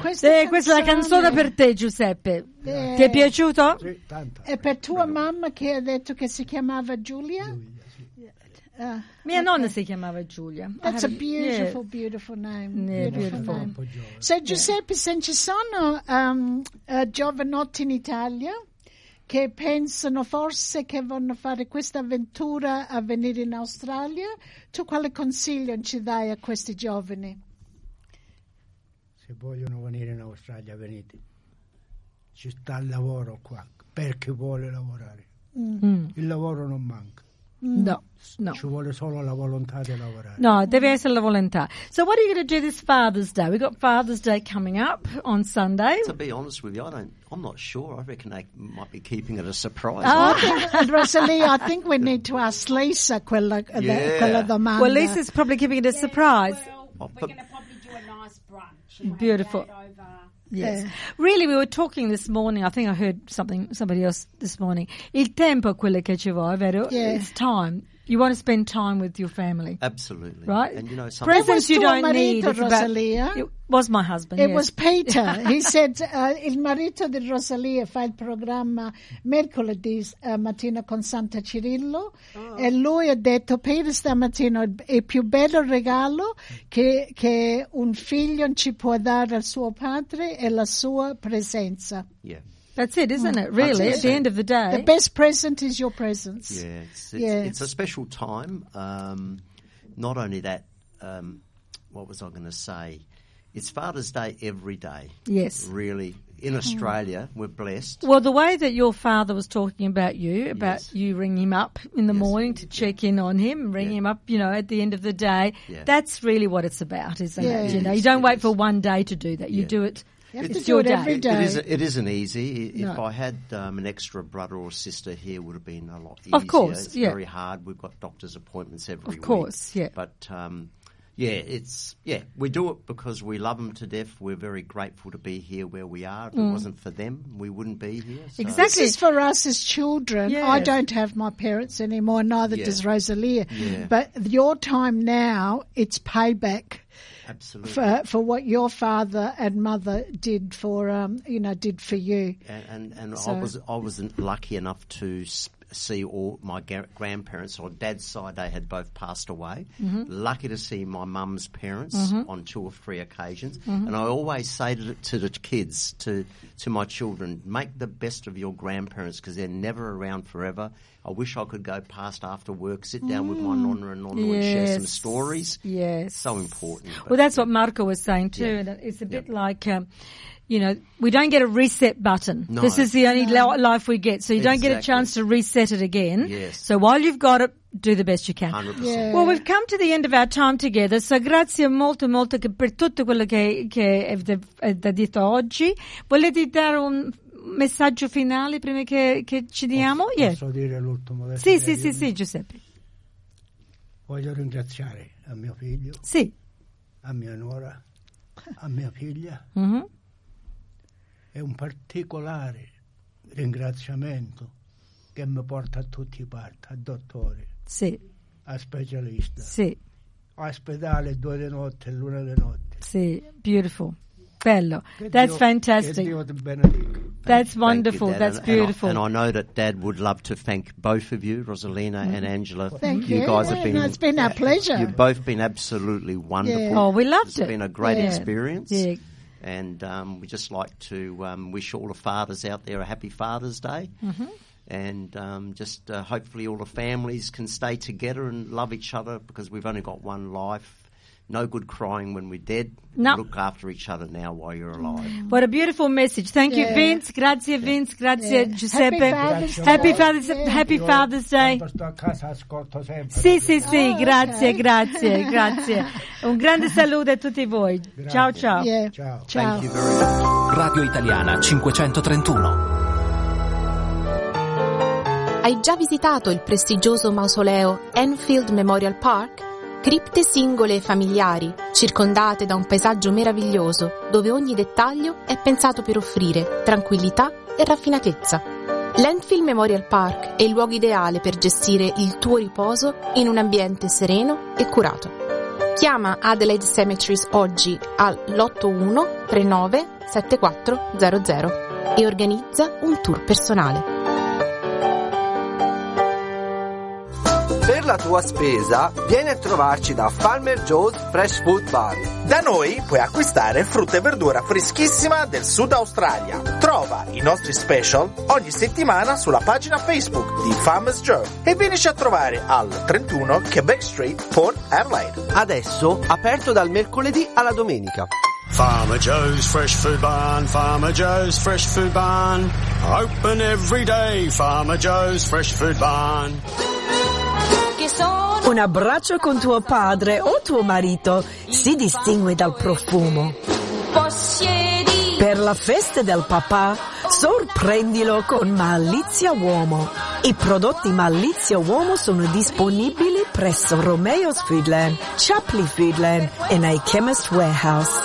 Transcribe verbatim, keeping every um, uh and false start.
questa, eh, canzone, questa è la canzone per te, Giuseppe. Eh, Ti è piaciuto? Sì, tanto. è per tua mamma che ha detto che si chiamava Giulia? Giulia, sì. Uh, Mia okay. nonna si chiamava Giulia. That's I a had beautiful, yeah. beautiful name. Yeah, beautiful beautiful. name. Troppo giovane. So Giuseppe, se ci sono um, uh, giovanotti in Italia che pensano forse che vogliono fare questa avventura a venire in Australia, tu quale consiglio ci dai a questi giovani? Se vogliono venire in Australia, venite. Ci sta il lavoro qua, per chi vuole lavorare. Mm. Il lavoro non manca. No, no. Ci vuole solo la volontà di lavorare. No, deve essere la volontà. So what are you going to do this Father's Day? We've got Father's Day coming up on Sunday. To be honest with you, I don't. I'm not sure. I reckon they might be keeping it a surprise. Oh, I think, Rosalie, I think we need to ask Lisa quella, Yeah. quella domanda. Well, Lisa's probably keeping it a surprise. Well, Oh, we're but- going to probably do a nice brunch. and we'll Beautiful. have that over. Yes. Yeah. Really, we were talking this morning. I think I heard something, somebody else this morning. Il tempo è quello che ci vuole, vero? Yeah. It's time. You want to spend time with your family. Absolutely. Right? And you know, some That Presents was you tuo don't need. marito, It's about- Rosalia. It was my husband, It yes. was Peter. He said, uh, il marito di Rosalia fa il programma mercoledì uh, mattina con Santa Cirillo e lui ha detto, Peter stamattina, il più bello regalo che, che un figlio ci può dare al suo padre è la sua presenza. yeah. That's it, isn't it? Really, That's at the it. end of the day. The best present is your presence. Yeah, it's, it's, Yeah. it's a special time. Um, not only that, um, what was I going to say? It's Father's Day every day. Yes. Really. In Australia, we're blessed. Well, the way that your father was talking about you, about Yes. you ringing him up in the Yes. morning to check in on him, ring Yeah. him up, you know, at the end of the day, Yeah. that's really what it's about, isn't Yeah. it? You It know, you is, don't it wait is. for one day to do that. You Yeah. do it. You have It's to do your it day. every It, day. it, is, it isn't easy. If No. I had um, an extra brother or sister here, it would have been a lot easier. Of course, it's yeah. very hard. We've got doctor's appointments every Of course, week. yeah. But um, yeah, it's yeah, we do it because we love them to death. We're very grateful to be here where we are. If it wasn't for them, we wouldn't be here. So. Mm. Exactly. This is for us as children. Yeah. I don't have my parents anymore, neither Yeah. does Rosalia. Yeah. But your time now, it's payback Absolutely. for for what your father and mother did for um you know did for you. And and, and So- I was I wasn't lucky enough to s- see all my ga- grandparents. On Dad's side, they had both passed away. Mm-hmm. Lucky to see my mum's parents on two or three occasions. And I always say to the, to the kids, to to my children, make the best of your grandparents because they're never around forever. I wish I could go past after work, sit down with my nonna and nonna and share some Yes. stories. Yes. So important. Well, that's what Marco was saying too. Yeah. And it's a bit Yeah. like, um, you know, we don't get a reset button. No. This is the only li- life we get. So you don't get a Exactly. chance to reset it again. Yes. So while you've got it, do the best you can. one hundred percent. Yeah. Well, we've come to the end of our time together, so grazie molto molto che per tutto quello che, che avete avete detto oggi. Volete dare un messaggio finale prima che, che ci diamo? Posso, Yeah. posso dire l'ultimo Sì, sì, desiderio? sì, sì, Giuseppe. Voglio ringraziare a mio figlio, Sì. a mia nuora, a mia figlia Mhm. e un particolare ringraziamento che mi porta a tutti i parti, a dottore, Sì, a specialista, sì, a ospedale due di notte e l'una di notte. sì. Beautiful. Bello. Che That's Dio- fantastic. Che Dio ti benedica. That's Thank you, wonderful. Dad. That's And- and I- beautiful. And I, know that Dad would love to thank both of you, Rosalina and Angela. Thank you. guys have been. No, it's been our pleasure. You've both been absolutely wonderful. Yeah. Oh, we loved It's it. been a great Yeah. experience. Yeah. And um, we just like to um, wish all the fathers out there a happy Father's Day. Mm-hmm. And um, just uh, hopefully all the families can stay together and love each other because we've only got one life. No good crying when we're dead. No. Look after each other now while you're alive. What a beautiful message. Thank you, Yeah. Vince. Grazie, Vince. Grazie, Yeah. Giuseppe. Happy Father's Happy Day. Father's, Yeah. Happy Io, Father's Day. quando sto a casa ascolto sempre. Sì, sì, sì, Oh, grazie, ok. grazie, grazie. Un grande saluto a tutti voi. Grazie. Ciao, ciao. Yeah. Ciao. Ciao. Thank you very much. Radio Italiana cinquecentotrentuno. Hai già visitato il prestigioso mausoleo Enfield Memorial Park? Cripte singole e familiari, circondate da un paesaggio meraviglioso, dove ogni dettaglio è pensato per offrire tranquillità e raffinatezza. L'Enfield Memorial Park è il luogo ideale per gestire il tuo riposo in un ambiente sereno e curato. Chiama Adelaide Cemeteries oggi all'otto uno tre nove sette quattro zero zero e organizza un tour personale. Per la tua spesa, vieni a trovarci da Farmer Joe's Fresh Food Bar. Da noi puoi acquistare frutta e verdura freschissima del Sud Australia. Trova i nostri special ogni settimana sulla pagina Facebook di Farmer's Joe e vienici a trovare al trentuno Quebec Street, Port Adelaide. Adesso aperto dal mercoledì alla domenica. Farmer Joe's Fresh Food Barn, Farmer Joe's Fresh Food Barn, open every day, Farmer Joe's Fresh Food Barn. Un abbraccio con tuo padre o tuo marito si distingue dal profumo. Per la festa del papà, sorprendilo con Malizia Uomo. I prodotti Malizia Uomo sono disponibili presso Romeo's Foodland, Chapley Foodland e nei Chemist Warehouse.